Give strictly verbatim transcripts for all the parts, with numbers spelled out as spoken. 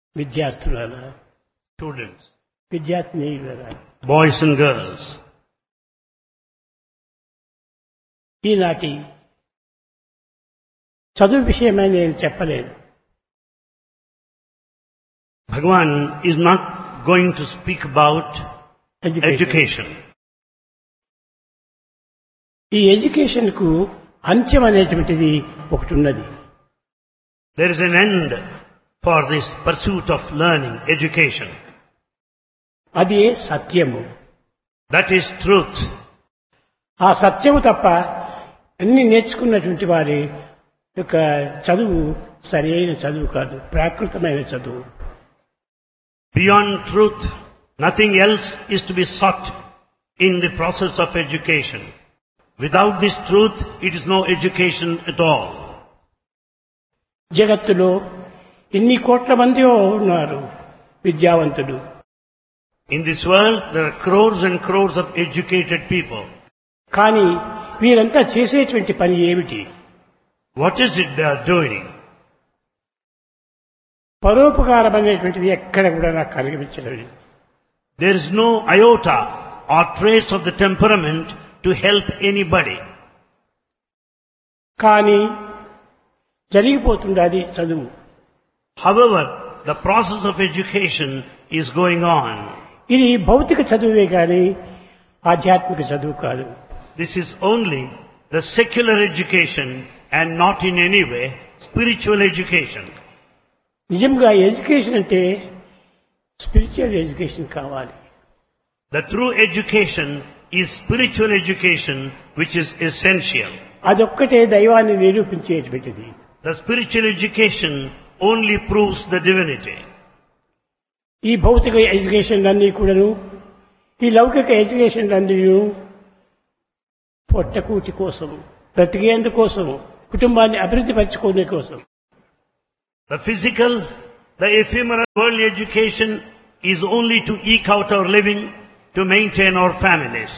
విద్యార్థులారా, students, విద్యార్థినీయులారా, boys and girls. ఈనాటి చదువు విషయమై నేను చెప్పలేను. Bhagavan is not going to speak about education. education. ఈ ఎడ్యుకేషన్ కు అంత్యం అనేటువంటిది ఒకటి ఉన్నది. There is an end for this pursuit of learning, education. అది సత్యము. That is truth. ఆ సత్యము తప్ప అన్ని నేర్చుకున్నటువంటి వారి యొక్క చదువు సరి అయిన చదువు కాదు, ప్రాకృతమైన చదువు. Beyond truth, nothing else is to be sought in the process of education. Without this truth, it is no education at all. జగత్తులో ఎన్ని కోట్ల మంది ఉన్నారు విద్యావంతులు. In this world, there are crores and crores of educated people. కానీ వీరంతా చేసేటువంటి పని ఏమిటి? What is it they are doing? పరోపకారం అనేటువంటిది ఎక్కడ కూడా నాకు కనిపించలేదు. There is no iota or trace of the temperament to help anybody. కానీ జరిగిపోతుండాది చదువు. However, the process of education is going on. ఇది భౌతిక చదువే కానీ ఆధ్యాత్మిక చదువు కాదు. This is only the secular education and not in any way spiritual education. నిజంగా ఎడ్యుకేషన్ అంటే స్పిరిచువల్ ఎడ్యుకేషన్ కావాలి. The true education is spiritual education, which is essential. అదొక్కటే దైవాన్ని నిరూపించేటువంటిది. The spiritual education only proves the divinity. ఈ భౌతిక ఎడ్యుకేషన్లన్నీ కూడాను, ఈ లౌకిక ఎడ్యుకేషన్లన్నీ పొట్టకూటి కోసం, బ్రతికేందుకోసం, కుటుంబాన్ని అభివృద్ధి పరచుకునే కోసం. The physical, the ephemeral worldly education is only to eke out our living, to maintain our families.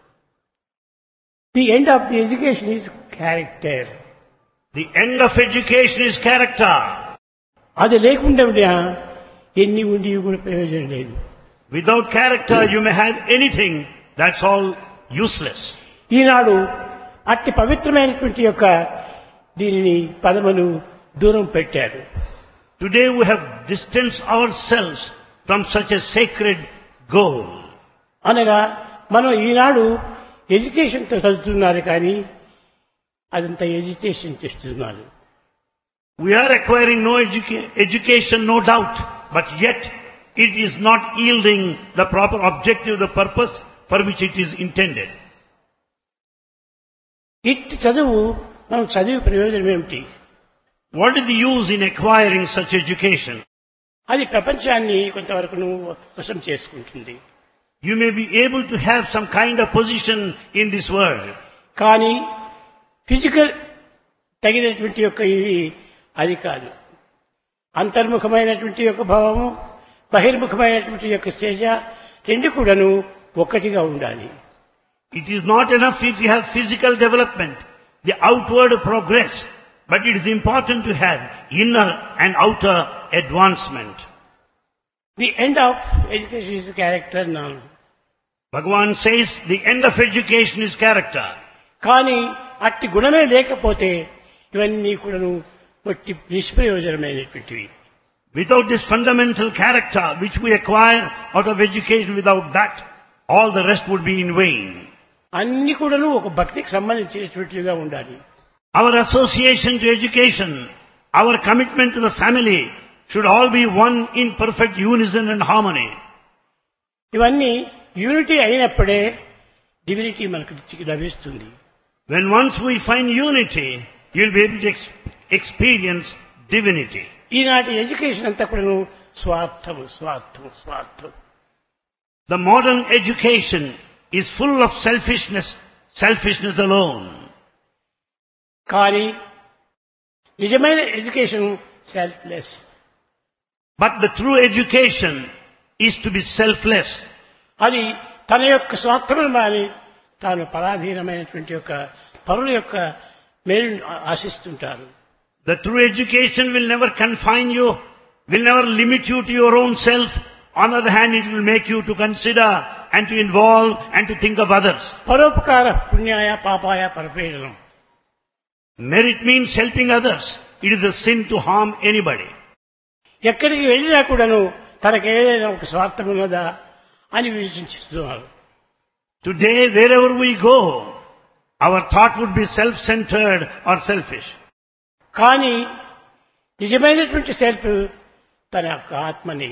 The end of the education is character. The end of education is character. అది లేకుండా ఎన్ని ఉండి కూడా ప్రయోజనం లేదు. Without character you may have anything, that's all useless. ఈనాడు అట్టి పవిత్రమైనటువంటి యొక్క దీనిని పదమును దూరం పెట్టారు. Today we have distanced ourselves from such a sacred goal. అనగా మనం ఈనాడు ఎడ్యుకేషన్ తో చదువుతున్నారు కానీ అదంతా ఎడ్యుకేషన్ చేస్తున్నారు. We are acquiring no educa- education, no doubt, but yet it is not yielding the proper objective, the purpose for which it is intended. ఇట్టి చదువు మనం చదివి ప్రయోజనం ఏమిటి? What is the use in acquiring such education? అది ప్రపంచాన్ని కొంతవరకు వశం చేసుకుంటుంది. You may be able to have some kind of position in this world. కానీ ఫిజికల్ తగినటువంటి యొక్క ఇది అది కాదు. అంతర్ముఖమైనటువంటి యొక్క భావము, బహిర్ముఖమైనటువంటి యొక్క స్టేజ రెండు కూడాను ఒక్కటిగా ఉండాలి. It is not enough if you have physical development, the outward progress, but it is important to have inner and outer advancement. The end of education is character now. Bhagavan says the end of education is character. కానీ అట్టి గుణమే లేకపోతే ఇవన్నీ కూడాను ఒట్టి నిష్ప్రయోజనమైనటువంటివి. Without this fundamental character which we acquire out of education, without that, all the rest would be in vain. అన్ని కూడాను ఒక భక్తికి సంబంధించినటువంటివిగా ఉండాలి. Our association to education, our commitment to the family should all be one in perfect unison and harmony. ఇవన్నీ unity అయినప్పుడే divinity మనకు లభిస్తుంది. When once we find unity, you'll be able to ex- experience divinity. ఈనాటి education అంతా కూడాను స్వార్థము స్వార్థము స్వార్థం. The modern education is full of selfishness, selfishness alone. కానీ నిజమైన education selfless. But the true education is to be selfless. అది తన యొక్క స్వార్థమును మాని తాను పరాధీనమైనటువంటి యొక్క పరుల యొక్క మేలును ఆశిస్తుంటారు. The true education will never confine you will never limit you to your own self. On the other hand, it will make you to consider and to involve and to think of others. పరోపకార పుణ్యాయ పాపాయ పరపీడనం. Merit means helping others. It is a sin to harm anybody. ఎక్కడికి వెళ్ళినా కూడాను తనకేదైనా ఒక స్వార్థం ఉన్నదా అని విమర్శిస్తున్నారు. Today, wherever we go, our thought would be self-centered or selfish. కానీ నిజమైనటువంటి సెల్ఫ్ తన యొక్క ఆత్మని,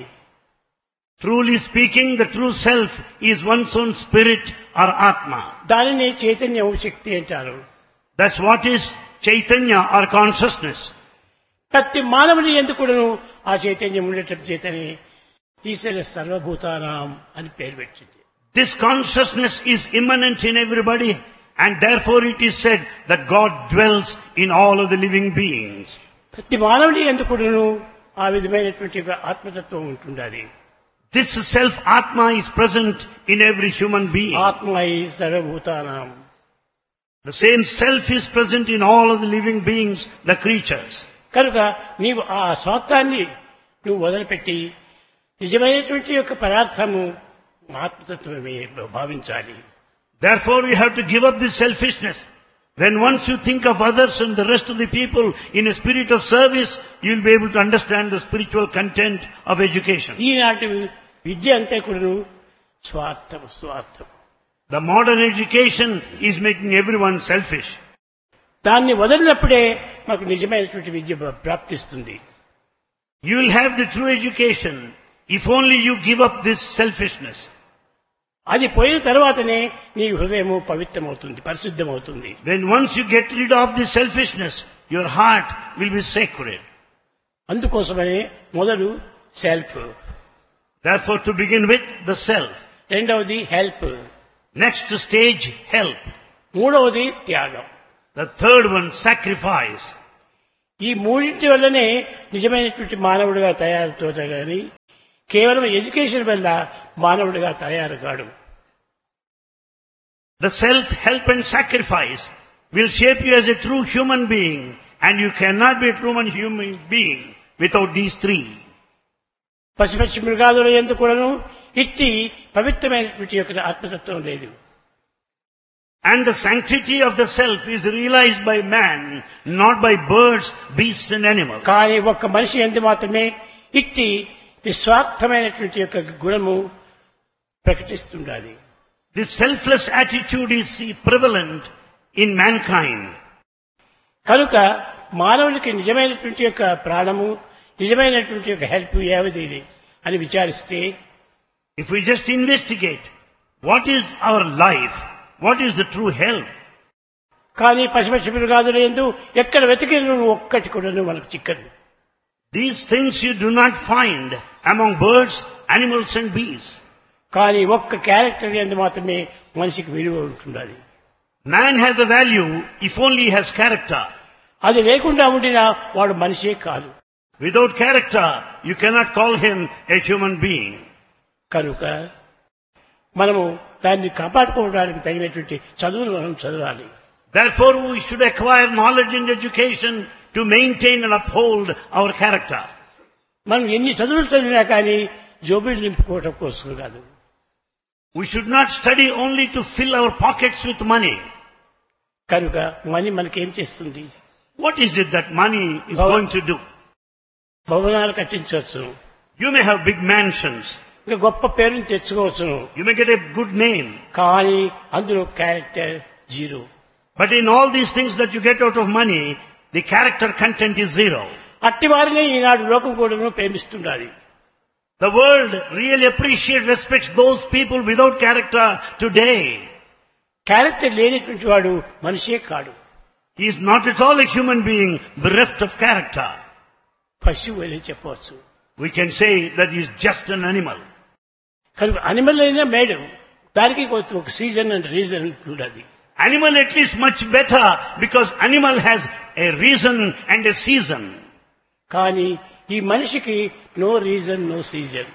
Truly speaking, the true self is one's own spirit or Atma. దానిని చైతన్యం శక్తి అంటారు. That's what is Chaitanya or consciousness. ప్రతి మానవుని యందు కూడాను ఆ చైతన్యం ఉండటం చేతనే ఈశ్వర సర్వభూతానాం అని పేరు పెట్టింది. This consciousness is immanent in everybody, and therefore it is said that God dwells in all of the living beings. ప్రతి మానవుని యందు కూడాను ఆ విధమైనటువంటి ఆత్మతత్వం ఉంటుండాలి. This self Atma is present in every human being. ఆత్మై సర్వభూతానాం. The same self is present in all of the living beings, the creatures. కనుక నీవు ఆ స్వార్థాన్ని నువ్వు వదిలిపెట్టి నిజమైనటువంటి యొక్క పదార్థము ఆత్మతత్వమే భావించాలి. Therefore we have to give up this selfishness. When once you think of others and the rest of the people in a spirit of service, you will be able to understand the spiritual content of education. ఈనాటి విద్య అంతా కూడా స్వార్థం స్వార్థం. The modern education is making everyone selfish. దాన్ని వదిలినప్పుడే మాకు నిజమైనటువంటి విద్య ప్రాప్తిస్తుంది. You will have the true education if only you give up this selfishness. అది పోయిన తర్వాతనే నీ హృదయము పవిత్రమవుతుంది, పరిశుద్ధమవుతుంది. When once you get rid of this selfishness, your heart will be sacred. అందుకోసమనే మొదలు self, Therefore, to begin with, the self. రెండవది help, Next stage, help. మూడవది త్యాగం. The third one, sacrifice. ఈ మూడింటి వల్లనే నిజమైనటువంటి మానవుడిగా తయారుతో కానీ కేవలం ఎడ్యుకేషన్ వల్ల మానవుడిగా తయారు కాడు. The self, help and sacrifice will shape you as a true human being, and you cannot be a true human being without these three. పశుపక్షి మృగాదుల యందు కూడాను ఇట్టి పవిత్రమైనటువంటి యొక్క ఆత్మతత్వం లేదు. And the sanctity of the self is realized by man, not by birds, beasts and animals. కానీ ఒక్క మనిషి యందు మాత్రమే ఇట్టి నిస్వార్థమైనటువంటి యొక్క గుణము ప్రకటిస్తుండాలి. This selfless attitude is prevalent in mankind. కనుక మానవునికి నిజమైనటువంటి యొక్క ప్రాణము, నిజమైనటువంటి యొక్క హెల్ప్ ఏమిది అని విచారిస్తే, If we just investigate what is our life, what is the true help, కానీ పశుపక్షి మృగాదుల యందు ఎక్కడ వెతికిన ఒక్కటి కూడా మనకు చిక్కదు. these things you do not find among birds, animals and beasts. కానీ ఒక్క క్యారెక్టర్ యందు మాత్రమే మనిషికి విలువ ఉంటుండాలి. Man has a value if only he has character. అది లేకుండా ఉండినా వాడు మనిషే కాదు. Without character, you cannot call him a human being. కనుక మనము దాన్ని కాపాడుకోవడానికి తగినటువంటి చదువులు మనం చదవాలి. Therefore, we should acquire knowledge and education to maintain and uphold our character. మనం ఎన్ని చదువులు చదివినా కానీ జోబులు నింపుకోవటం కోసం కాదు. We should not study only to fill our pockets with money. కనుక మనీ మనకేం చేస్తుంది? What is it that money is Bhavan- going to do? భవనాలు కట్టించవచ్చు, You may have big mansions. ఇంకా గొప్ప పేరుని తెచ్చుకోవచ్చును, You may get a good name. కానీ అందులో character zero. But in all these things that you get out of money, the character content is zero. అట్టి వారినే ఈనాడు లోకం కూడాను ప్రేమిస్తుండాలి. The world really appreciates, respects those people without character today. Character లేనటువంటి వాడు మనిషే కాడు. He is not at all a human being bereft of character. పశువు అని చెప్పవచ్చు. We can say that he is just an animal. కనుక animal అయినా madam, దానికి కొంచెం ఒక సీజన్ అండ్ రీజన్ ఉండాలి. Animal at least much better because animal has a reason and a season. కానీ ఈ మనిషికి no reason no season.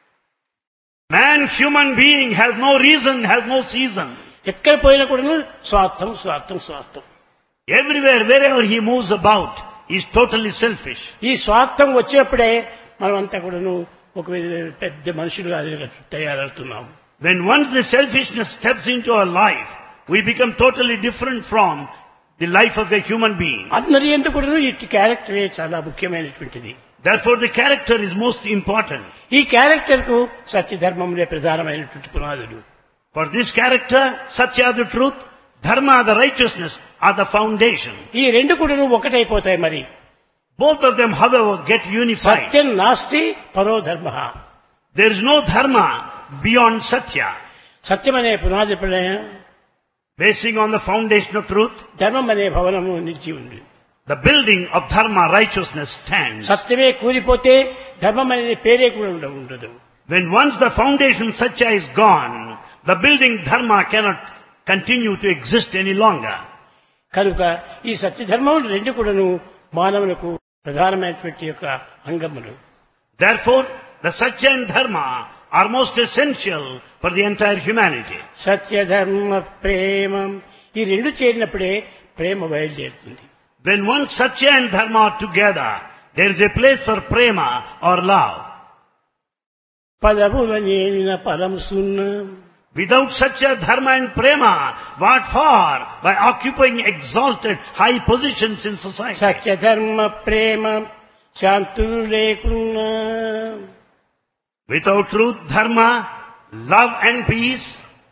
Man, human being, has no reason, has no season. ఎక్కడ పోయినా కూడా స్వార్థం స్వార్థం స్వార్థం. Everywhere, wherever he moves about, he is totally selfish. ఈ స్వార్థం వచ్చినప్పుడే మనమంతా కూడాను ఒక పెద్ద మనుషులుగా తయారవుతున్నాం. When once the selfishness steps into our life, we become totally different from the life of a human being. అందరి యందు కూడాను ఈ క్యారెక్టరే చాలా ముఖ్యమైనటువంటిది. Therefore the character is most important. ఈ క్యారెక్టర్ కు సత్యధర్మములే ప్రధానమైనటువంటి పునాదులు. For this character, Satya the truth, Dharma the righteousness are the foundation. ఈ రెండు కూడాను ఒకటైపోతాయి. మరి Both of them, however, get unified. సత్యం నాస్తి పరో ధర్మః. There is no dharma beyond Satya. సత్యం అనే పునాది పైన Basing on the foundation of truth, ధర్మం అనే భవనము నిలిచి ఉంది. the building of dharma, righteousness stands. సత్యమే కూలిపోతే ధర్మం అనే పేరే కూడా ఉండ- ఉండదు. When once the foundation Satya is gone, the building dharma cannot continue to exist any longer. కనుక ఈ సత్యధర్మములు రెండు కూడాను మానవులకు ప్రధానమైనటువంటి యొక్క అంగములు. Therefore, the Satya and dharma are most essential for the entire humanity. సత్యధర్మ Premam ఈ రెండు చేరినప్పుడే ప్రేమ బయలుదేరుతుంది. When once Satya and dharma are together, there is a place for prema or love. పదముల నేనిన పదం సున్న. Without Satya, dharma and prema, what for? By occupying exalted high positions in society. సత్యధర్మ ప్రేమ శాంతులు లేకున్నా. Without truth, dharma, love and peace,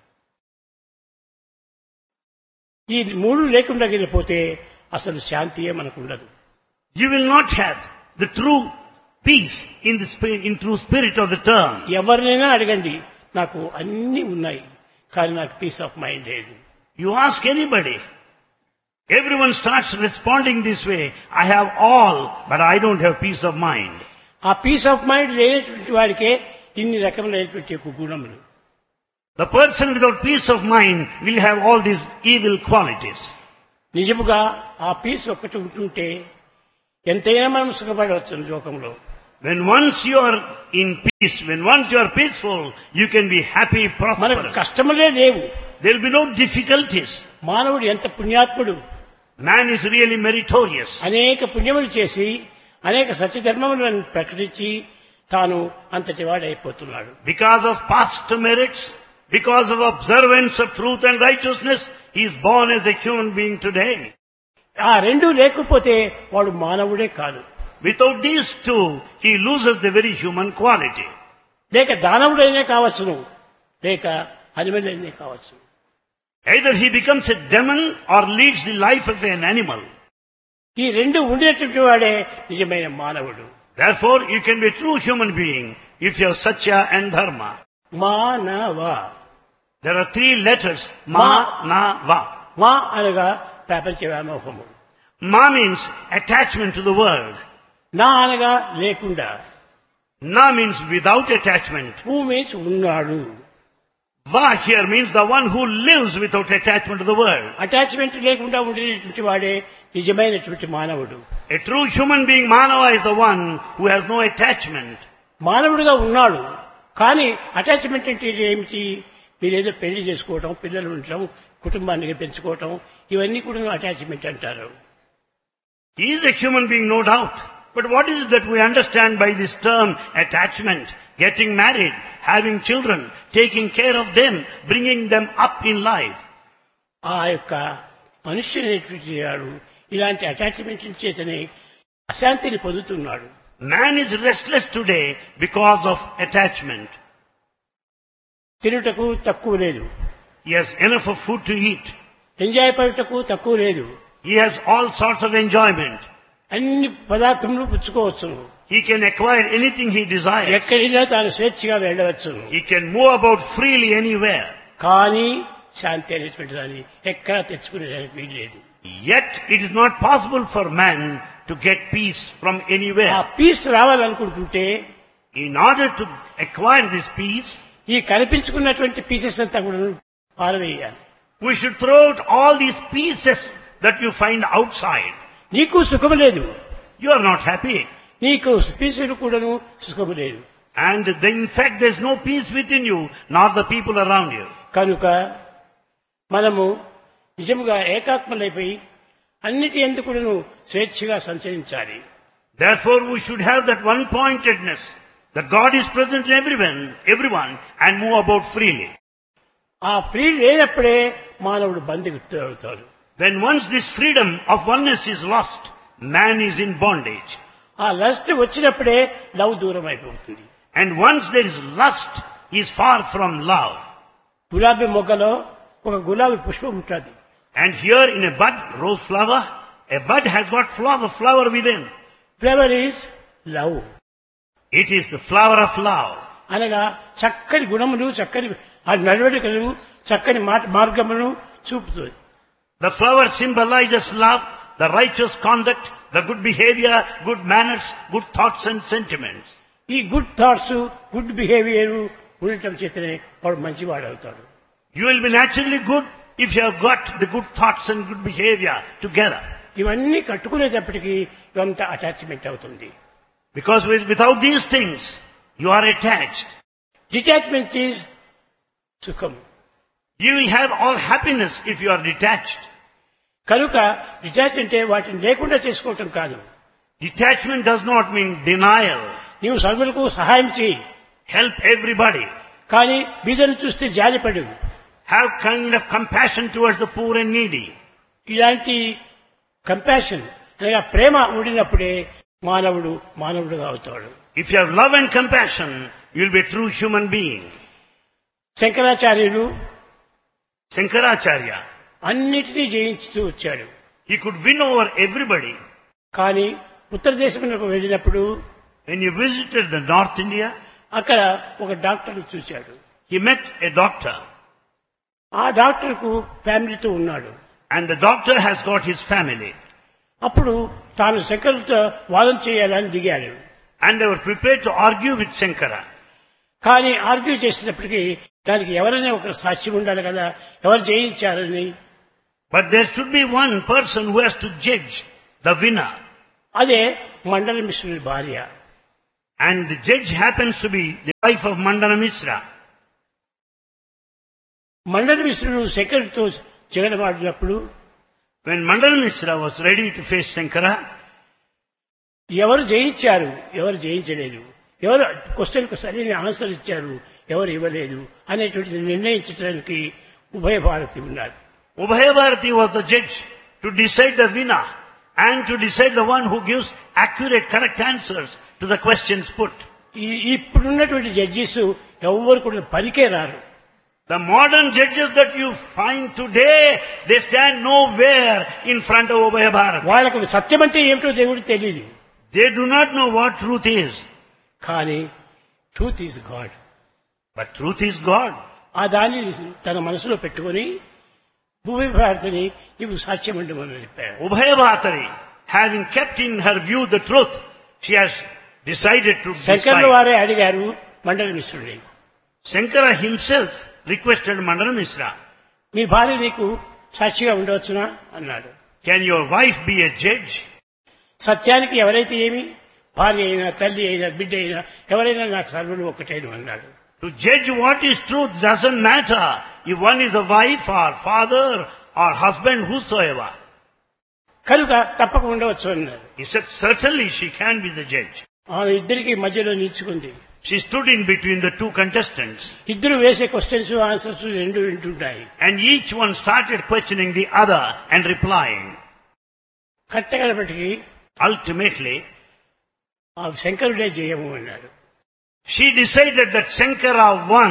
ఈ మూడు లేకుండా వెళ్ళిపోతే అసలు శాంతియే మనకు ఉండదు. you will not have the true peace in the spirit, in true spirit of the term. ఎవరినైనా అడగండి, నాకు అన్ని ఉన్నాయి కానీ నాకు పీస్ ఆఫ్ మైండ్ లేదు. You ask anybody, everyone starts responding this way, I have all, but I don't have peace of mind. ఆ piece of mind లేనటువంటి వాడికే ఇన్ని రకములైనటువంటి యొక్క గుణములు. The person without peace of mind will have all these evil qualities. నిజముగా ఆ piece ఒక్కటి ఉంటుంటే ఎంతైనా మనం సుఖపడవచ్చు లోకంలో. When once you are in peace, when once you are peaceful, you can be happy, మనకు prosperous. కష్టములే లేవు. There will be no difficulties. మానవుడు ఎంత పుణ్యాత్ముడు. Man is really meritorious. అనేక పుణ్యములు చేసి అనేక సత్యధర్మములను ప్రకటించి తాను అంతటి వాడైపోతున్నాడు. Because of past merits, because of observance of truth and righteousness, he is born as a human being today. ఆ రెండు లేకపోతే వాడు మానవుడే కాదు. Without these two, he loses the very human quality. లేక దానవుడైనా కావచ్చును, లేక అనిమల్ అయినా కావచ్చు. Either he becomes a demon or leads the life of an animal. ఈ రెండు ఉండేటువంటి వాడే నిజమైన మానవుడు. Therefore, you can be a true human being if you have Satya and Dharma. మానవ. There are three letters, Ma, Na, Va. మా అనగా ప్రపంచ వ్యామోహము. Ma means attachment to the world. నా అనగా లేకుండా. Na means without attachment. Who means ఉన్నాడు. Va here means the one who lives without attachment to the world. Attachment లేకుండా ఉండేటువంటి వాడే నిజమైనటువంటి మానవుడు. A true human being, Manava, is the one who has no attachment. మానవుడిగా ఉన్నాడు కానీ attachment అంటే ఏమిటి? మీరేదో పెళ్లి చేసుకోవటం, పిల్లలు ఉండటం, కుటుంబాన్ని పెంచుకోవటం, ఇవన్నీ కూడా అటాచ్మెంట్ అంటారు. He is a human being, no doubt. But what is it that we understand by this term attachment? Getting married, having children, taking care of them, bringing them up in life. ఆ యొక్క మనుష్యునేటువంటి వాడు ఇలాంటి attachment చేతనే అశాంతిని పొందుతున్నాడు. Man is restless today because of attachment. తినుటకు తక్కువ లేదు, He has enough of food to eat. Enjoy పడుటకు తక్కువ లేదు, He has all sorts of enjoyment. అన్ని పదార్థములు పుచ్చుకోవచ్చును, He can acquire anything he desires. ఎక్కడినా తాను స్వేచ్ఛగా వెళ్ళవచ్చును. He can move about freely anywhere. కానీ శాంతి అనేటువంటి దాన్ని ఎక్కడా తెచ్చుకునేదానికి వీలు లేదు. Yet it is not possible for man to get peace from ఆ anywhere. Piece రావాలనుకుంటుంటే In order to acquire this peace, ఈ కనిపించుకున్నటువంటి పీసెస్ అంతా కూడా పారవేయాలి. we should throw out all these pieces that you find outside. నీకు సుఖము లేదు, You are not happy. నీకు పీసులు కూడాను సుఖము లేదు. And then in fact there is no peace within you, nor the people around you. కనుక మనము నిజముగా ఏకాత్మలైపోయి అన్నిటి ఎందుకు కూడాను స్వేచ్ఛగా సంచరించాలి. Therefore we should have that one-pointedness, that God is present in everyone, everyone, and move about freely. ఆ free లేనప్పుడే మానవుడు బంధితుడు అవుతాడు. When once this freedom of oneness is lost, man is in bondage. ఆ లస్ట్ వచ్చినప్పుడే love దూరం అయిపోతుంది. And once there is lust, he is far from love. గులాబీ మొగ్గలో ఒక గులాబీ పుష్పం ఉంటుంది. And here in a bud, rose flower, a bud has got flower, flower within. Flower is love. It is the flower of love. అనగా చక్కని గుణములు, చక్కని ఆ నడవడికలు, చక్కని మార్గములను చూపుతుంది. The flower symbolizes love, the righteous conduct, the good behavior, good manners, good thoughts and sentiments. ఈ good thoughts, good behaviour ఉండటం చేతనే వాడు మంచివాడు అవుతాడు. You will be naturally good if you have got the good thoughts and good behavior together. ఇవన్నీ కట్టుకునేటప్పటికీ ఇవంతా attachment అవుతుంది. Because with, without these things, you are attached. Detachment is సుఖం. You will have all happiness if you are detached. కనుక detach అంటే వాటిని లేకుండా చేసుకోవటం కాదు. Detachment does not mean denial. నీవు సర్వులకు సహాయం చేయి, Help everybody. కానీ బీదను చూస్తే జాలిపడు. Have kind of compassion towards the poor and needy. ఇలాంటి కంపాషన్ అనగా ప్రేమ ఉండినప్పుడే మానవుడు మానవుడుగా అవుతాడు. If you have love and compassion, you will be a true human being. శంకరాచార్యులు Shankaracharya, అన్నిటినీ జయించుతూ వచ్చాడు. he could win over everybody. కానీ ఉత్తర దేశమునకు వెళ్ళినప్పుడు When he visited the North India, అక్కడ ఒక డాక్టర్ని చూశాడు. he met a doctor. ఆ డాక్టర్కు ఫ్యామిలీతో ఉన్నాడు. And the doctor has got his family. అప్పుడు తాను శంకరులతో వాదన చేయాలని దిగాడు. And they were prepared to argue with Shankara. కానీ ఆర్గ్యూ చేసినప్పటికీ దానికి ఎవరైనా ఒక సాక్ష్యం ఉండాలి కదా, ఎవరు జయించారని. But there should be one person who has to judge the winner. అదే మండల మిశ్రుడి భార్య. And the judge happens to be the wife of Mandana Mishra. మండల మిశ్రుడు శంకరుడితో జగడమాడినప్పుడు When Mandana Mishra was ready to face Shankara, ఎవరు జయించారు, ఎవరు జయించలేదు, ఎవరు క్వశ్చన్కు సరైన answer ఇచ్చారు, ఎవరు ఇవ్వలేదు అనేటువంటిది నిర్ణయించడానికి ఉభయ భారతి ఉన్నారు. Ubhaya Bharati was the judge to decide the winner and to decide the one who gives accurate, correct answers to the questions put. ఈ- ఇప్పుడున్నటువంటి జడ్జెస్ ఎవరు కూడా పనికే రారు. The modern judges that you find today, they stand nowhere in front of Ubhaya Bharati. వాళ్ళకు సత్యం అంటే ఏమిటో దేవుడు తెలియదు. They do not know what truth is. కానీ truth is God. But truth is God. ఆ దాన్ని తన మనసులో పెట్టుకొని భూమి భారతిని నీవు సాక్ష్యం ఉండమని చెప్పాడు. Ubhaya Bharati, having kept in her view the truth, she has decided to శంకర్ల decide. వారే అడిగారు మండల మిశ్రుడిని, Shankara himself requested Mandana Mishra, మీ భార్య నీకు సాక్షిగా ఉండవచ్చునా అన్నాడు. can your wife be a judge? సత్యానికి ఎవరైతే ఏమి, భార్య అయినా తల్లి అయినా బిడ్డ అయినా ఎవరైనా నాకు సర్వులు ఒక్కటేను అన్నాడు. To judge what is truth doesn't matter if one is a wife or father or husband, whosoever. కనుక తప్పక ఉండవచ్చు అన్నాడు. He said, certainly she can be the judge. ఆమె ఇద్దరికి మధ్యలో నిల్చుకుంది. She stood in between the two contestants, ఇద్దరు వేసే questions answers రెండు వింటుంటాయి. and each one started questioning the other and replying. కట్టగలపటికి Ultimately, ఆ శంకరుడే జయము అన్నాడు. she decided that Shankara won.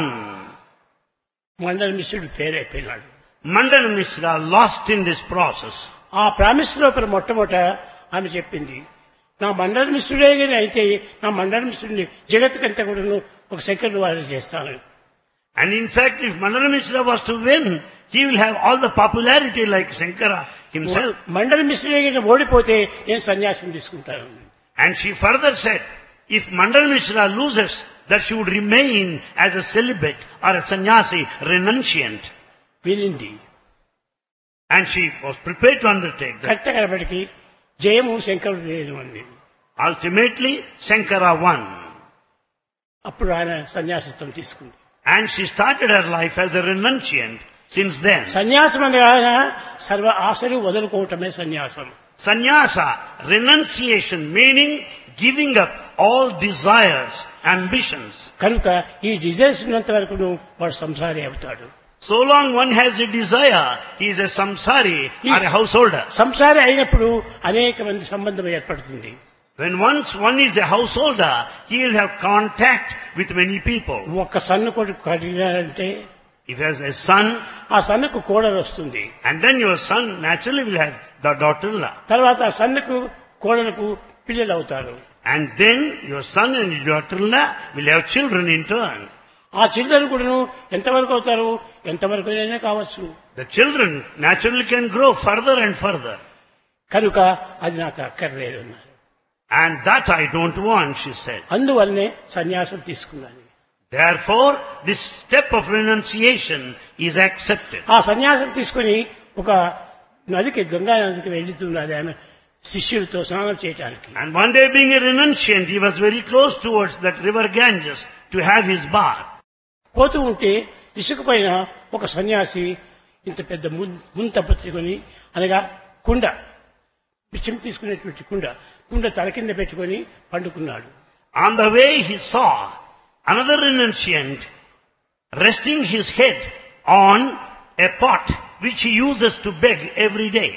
మండల మిశ్రుడు ఫెయిల్ అయిపోయినాడు. Mandana Mishra lost in this process. ఆ promise లోపల మొట్టమొదట ఆమె చెప్పింది, నా మండల మిశ్రుడే గాని అయితే నా మండల మిశ్రుడిని జగత్తుకంతా కూడా ఒక శంకరుడు వారు చేస్తాను. And in fact, if Mandana Mishra was to win, he will have all the popularity like Shankara himself. మండల మిశ్రుడే గాని ఓడిపోతే నేను సన్యాసం తీసుకుంటాను. And she further said, if Mandana Mishra loses, that she would remain as a celibate or a sannyasi, renunciant. వినింది. And she was prepared to undertake that. కట్టగలపటికి జయము శంకరుడు లేదు అంది. Ultimately, Shankara won. అప్పుడు ఆయన సన్యాసిత్వం తీసుకుంది. And she started her life as a renunciant since then. సన్యాసం అనగా సర్వ ఆశలు వదులుకోవటమే సన్యాసం. Sannyasa, renunciation, meaning giving up all desires, ambitions. కనుక ఈ డిజైర్స్ ఉన్నంత వరకు వాడు సంసారి అవుతాడు. So long one has a desire, he is a samsari or a householder. సంసారి అయినప్పుడు అనేక మంది సంబంధం ఏర్పడుతుంది. When once one is a householder, he will have contact with many people. ఒక్క సన్ను కొడుకు కలిగినారంటే If he has a son, ఆ సన్నుకు కోడలు వస్తుంది. and then your son naturally will have the daughter-in-law. తర్వాత ఆ సన్నుకు కోడలకు పిల్లలు అవుతారు. And then your son and your daughter-in-law will have children in turn. ఆ చిల్డ్రన్ కూడాను ఎంతవరకు అవుతారు, ఎంతవరకు అయినా కావచ్చు. The children naturally can grow further and further. కనుక అది నాకు అక్కర్లేదు అన్నారు. And that I don't want, she said. అందువల్లనే సన్యాసం తీసుకున్నాను. Therefore, this step of renunciation is accepted. ఆ సన్యాసం తీసుకుని ఒక నదికి, గంగా నదికి వెళ్తున్నది ఆమె శిష్యులతో స్నానం చేయడానికి. And one day, being a renunciant, he was very close towards that river Ganges to have his bath. పోతూ ఉంటే ఇసుక పైన ఒక సన్యాసి ఇంత పెద్ద ముంత పట్టుకొని, అనగా కుండ, బిచ్చం తీసుకునేటువంటి కుండ కుండ తల కింద పెట్టుకొని పండుకున్నాడు. On the way, he saw another renunciant resting his head on a pot which he uses to beg every day.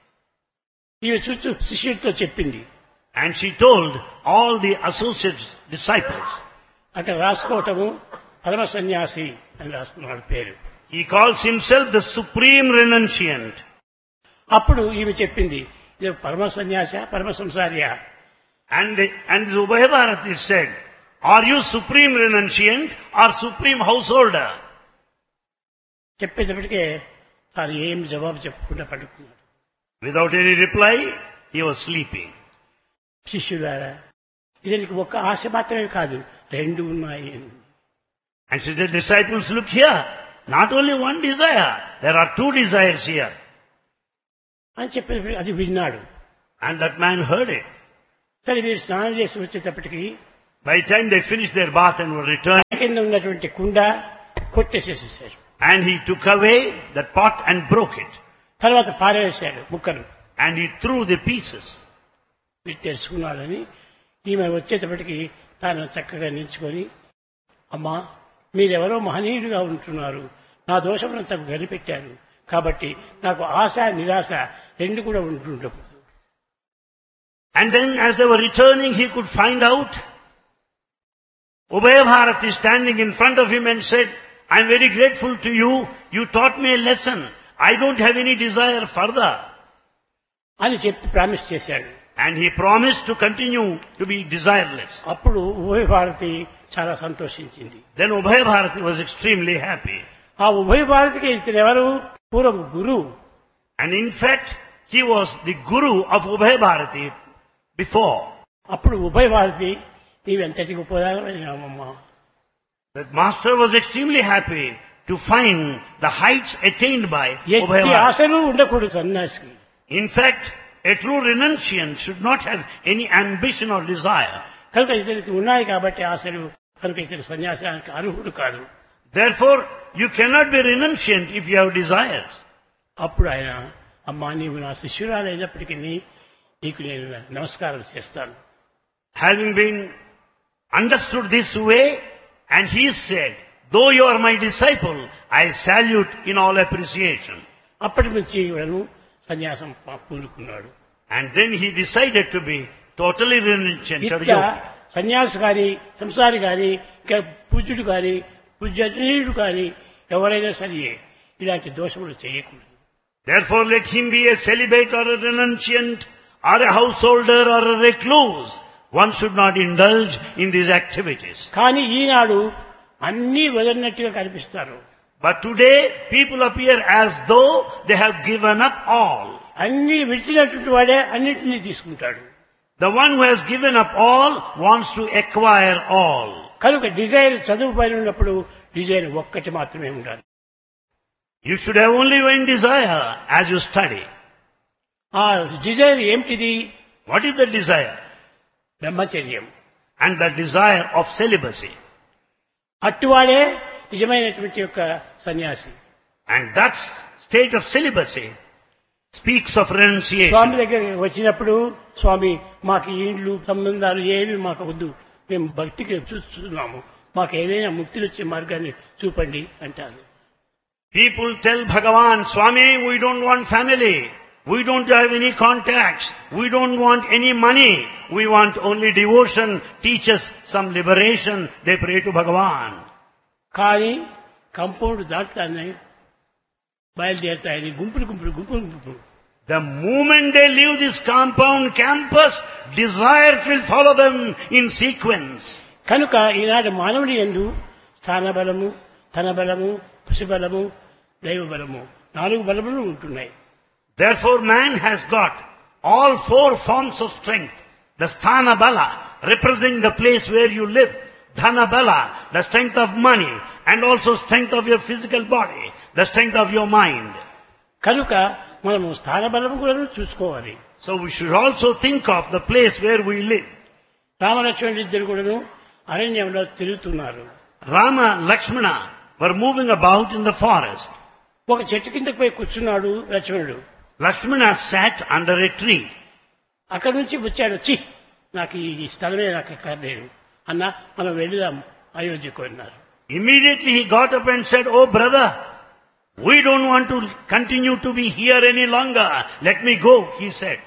ఈమె చూస్తూ శిష్యుడితో చెప్పింది. And she told all the associates, disciples. అక్కడ రాసుకోవటము పరమ సన్యాసి అని రాసుకున్నాడు పేరు. He calls himself the supreme renunciant. అప్పుడు ఈమె చెప్పింది, ఇది పరమ సన్యాస పరమ సంసారియా? And the, and the Ubhaya Bharati said, are you supreme renunciant or supreme householder? చెప్పేటప్పటికే తాను ఏం జవాబు చెప్పకుండా పడుకున్నాడు. Without any reply, he was sleeping. శిష్యులారా, ఇతనికి ఒక్క ఆశ మాత్రమే కాదు, రెండు ఉన్నాయి. And she said, disciples, look here. Not only one desire, there are two desires here. అని చెప్పి అది విన్నాడు. And that man heard it. సరే మీరు స్నానం చేసి వచ్చేటప్పటికి By the time they finished their bath and were returning, కింద ఉన్నటువంటి కుండ కొట్టేసేసేసారు. and he took away that pot and broke it. తర్వాత పారేసాడు ముక్కలు. And he threw the pieces. వీడు తెలుసుకున్నాడని ఈమె వచ్చేటప్పటికి తాను చక్కగా నిల్చుకొని, అమ్మా మీరెవరో మహనీయుడిగా ఉంటున్నారు, నా దోషమునంతా గనిపెట్టారు, కాబట్టి నాకు ఆశ నిరాశ రెండు కూడా ఉంటుండవు. And then as they were returning, he could find out. Ubhaya Bharati standing in front of him and said, I am very grateful to you. You taught me a lesson. I don't have any desire further. అని చెప్పి promise చేశాడు. And he promised to continue to be desireless. అప్పుడు ఉభయ భారతి చాలా సంతోషించింది. Then Ubhaya Bharati was extremely happy. ఆ ఉభయ భారతికి ఇతను ఎవరు? పూర్వం గురువు. And in fact, he was the guru of Ubhaya Bharati before. అప్పుడు ఉభయ Bharati, నీవెంతటికి ఉపదానమైనావమ్మా. That master was extremely happy to find the heights attained by Ubhaya ఎట్టి Bharati. ఆశలు ఉండకూడదు సన్యాసికి. In fact, a true renunciant should not have any ambition or desire. కనుక ఇతనికి ఉన్నాయి కాబట్టి ఆశలు, కనుక ఇతను సన్యాసానికి అర్హుడు కాదు. Therefore, you cannot be renunciant if you have desires. అప్పుడు ఆయన, అమ్మా నీవు నా శిష్యురాలు అయినప్పటికీ నీకు నేను నమస్కారం చేస్తాను. Having been understood this way, and he said, though you are my disciple, I salute in all appreciation. అప్పటి నుంచి ఇవను సన్యాసం పూనుకున్నాడు. And then he decided to be totally renunciant. ఇట్లా సన్యాసి గాని, సంసారి గాని, పూజ్యుడు గాని, పూజ్యనీయుడు గాని ఎవరైనా సరే ఇలాంటి దోషములు చేయకూడదు. Therefore, let him be a celibate or a renunciant or a householder or a recluse. One should not indulge in these activities. కానీ ఈనాడు అన్నీ వదిలినట్టుగా కనిపిస్తారు. But today, people appear as though they have given up all. అన్ని విడిచినటువంటి వాడే అన్నింటినీ తీసుకుంటాడు. The one who has given up all wants to acquire all. కనుక Dzire చదువు పైన ఉన్నప్పుడు డిజైర్ ఒక్కటి మాత్రమే ఉండాలి. You should have only one desire as you study. ఆ డిజైర్ ఏమిటిది? What is the desire? బ్రహ్మచర్యం. And the desire of celibacy. అట్టువాడే నిజమైనటువంటి యొక్క సన్యాసి. And that state of celibacy speaks of renunciation. స్వామి దగ్గర వచ్చినప్పుడు స్వామి మాకు ఈ ఇండ్లు సంబంధాలు ఏమి మాకు వద్దు, మేము భక్తికి చూస్తున్నాము, మాకు ఏదైనా ముక్తిని వచ్చే మార్గాన్ని చూపండి అంటారు. People tell Bhagavan, Swami, we don't want family. We don't have any contacts. We don't want any money. We want only devotion. Teach us some liberation. They pray to Bhagavan. కానీ కంపౌండ్ దాటుతానే బయలుదేరుతాయని గుంపులు గుంపులు గుంపులు గుంపులు. The moment they leave this compound campus, desires will follow them in sequence. కనుక ఈనాడు మానవుని యందు స్థాన బలము, ధన బలము, పశు బలము, దైవ బలము నాలుగు బలములు ఉంటున్నాయి. Therefore man has got all four forms of strength. The sthana bala, representing the place where you live. Dhana bala, the strength of money, and also strength of your physical body, the strength of your mind. కనుక మనము స్థాన బలము కూడా చూసుకోవాలి. So we should also think of the place where we live. రామలక్ష్మణులు ఇద్దరు కూడాను అరణ్యంలో తిరుగుతున్నారు. Rama, Lakshmana were moving about in the forest. ఒక చెట్టు కిందకు పోయి కూర్చున్నాడు లక్ష్మణుడు. Lakshmana sat under a tree. అక్కడి నుంచి వచ్చాడు, చి నాకు ఈ స్థలమే నాకు ఎక్కర్లేదు అన్న, మనం వెళదాం అయోధ్యకు అన్నారు. Immediately he got up and said, "Oh brother, we don't want to continue to be here any longer. Let me go," he said.